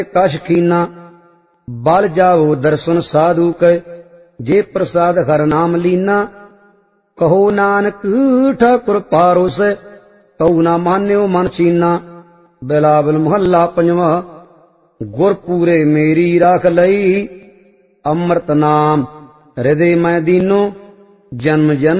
कश कीना। बल जाओ दर्शन साधु कै, जे प्रसाद हर नाम लीना। कहो नानक ठाकुर पारोस, कऊ ना मान्यो मन चीना। बिलावल मोहल्ला पंजवा। गुरपूरे मेरी राख लई, अमृत नाम हृदय मैं दीनो। जन्म जन्म